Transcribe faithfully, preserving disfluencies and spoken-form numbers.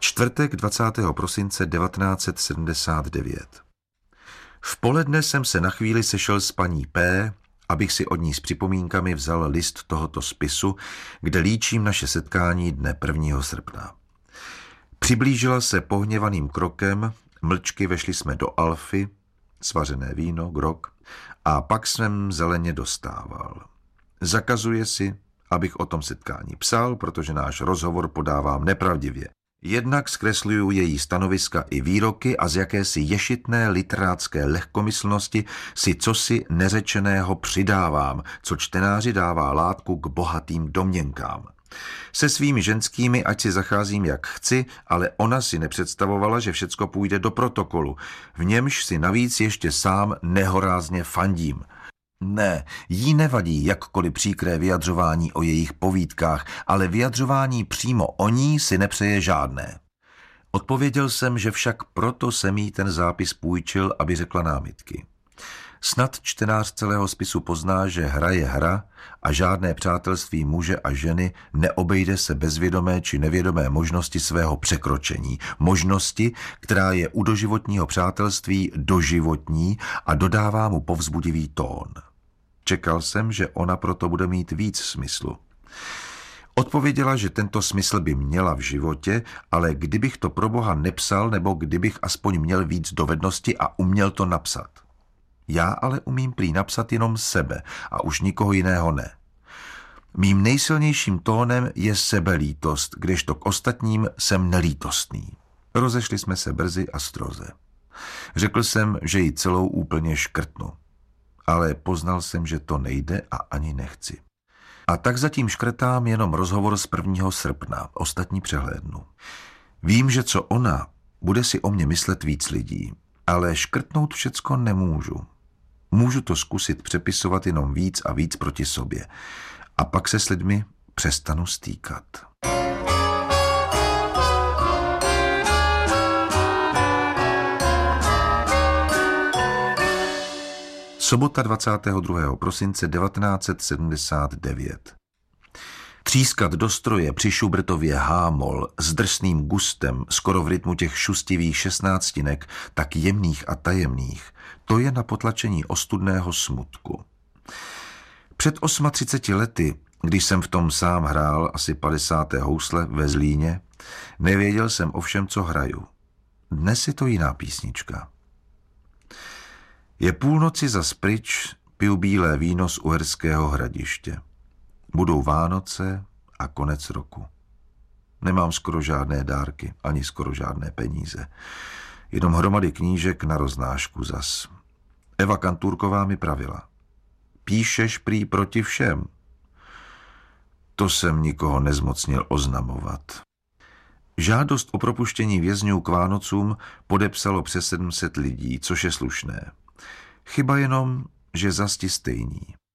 Čtvrtek dvacátého prosince devatenáct set sedmdesát devět. V poledne jsem se na chvíli sešel s paní P., abych si od ní s připomínkami vzal list tohoto spisu, kde líčím naše setkání dne prvního srpna. Přiblížila se pohněvaným krokem, mlčky vešli jsme do Alfy, svařené víno, grog, a pak jsem zeleně dostával. Zakazuje si, abych o tom setkání psal, protože náš rozhovor podávám nepravdivě. Jednak zkresluju její stanoviska i výroky a z jakési ješitné literátské lehkomyslnosti si cosi neřečeného přidávám, co čtenáři dává látku k bohatým domněnkám. Se svými ženskými, ať si zacházím jak chci, ale ona si nepředstavovala, že všecko půjde do protokolu, v němž si navíc ještě sám nehorázně fandím. Ne, jí nevadí jakkoliv příkré vyjadřování o jejich povídkách, ale vyjadřování přímo o ní si nepřeje žádné. Odpověděl jsem, že však proto jsem jí ten zápis půjčil, aby řekla námitky. Snad čtenář celého spisu pozná, že hra je hra a žádné přátelství muže a ženy neobejde se bez vědomé či nevědomé možnosti svého překročení. Možnosti, která je u doživotního přátelství doživotní a dodává mu povzbudivý tón. Čekal jsem, že ona proto bude mít víc smyslu. Odpověděla, že tento smysl by měla v životě, ale kdybych to pro Boha nepsal, nebo kdybych aspoň měl víc dovednosti a uměl to napsat. Já ale umím prý napsat jenom sebe a už nikoho jiného ne. Mým nejsilnějším tónem je sebelítost, kdežto k ostatním jsem nelítostný. Rozešli jsme se brzy a stroze. Řekl jsem, že ji celou úplně škrtnu. Ale poznal jsem, že to nejde a ani nechci. A tak zatím škrtám jenom rozhovor z prvního srpna, ostatní přehlédnu. Vím, že co ona, bude si o mě myslet víc lidí, ale škrtnout všecko nemůžu. Můžu to zkusit přepisovat jenom víc a víc proti sobě. A pak se s lidmi přestanu stýkat. Sobota dvacátého druhého prosince devatenáct set sedmdesát devět. Třískat do stroje při Schubertově H-moll s drsným gustem, skoro v rytmu těch šustivých šestnáctinek, tak jemných a tajemných, to je na potlačení ostudného smutku. Před třiceti osmi lety, když jsem v tom sám hrál asi padesáté housle ve Zlíně, nevěděl jsem ovšem, co hraju. Dnes je to jiná písnička. Je půlnoci zas pryč, piju bílé víno z Uherského Hradiště. Budou Vánoce a konec roku. Nemám skoro žádné dárky, ani skoro žádné peníze. Jenom hromady knížek na roznášku zas. Eva Kantůrková mi pravila. Píšeš prý proti všem. To jsem nikoho nezmocnil oznamovat. Žádost o propuštění vězňů k Vánocům podepsalo přes sedm set lidí, což je slušné. Chyba jenom, že zas ti stejní.